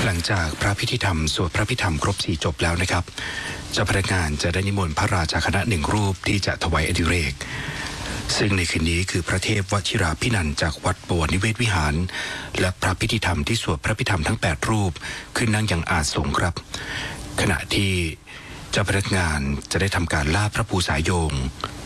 หลังจากพระพิธีธรรมสวดพระพิธรรมครบ4จบแล้วนะครับเจ้าพนักงานจะได้นิมนต์พระราชาคณะ1รูปที่จะถวายอดิเรกซึ่งในคืนนี้คือพระเทพวชิราภินันท์จากวัดบวรนิเวศวิหารและพระพิธีธรรมที่สวดพระพิธรรมทั้ง8รูปขึ้นนั่งยังอาสงฆ์ครับขณะที่เจ้าพนักงานจะได้ทำการลาพระภูษาโยง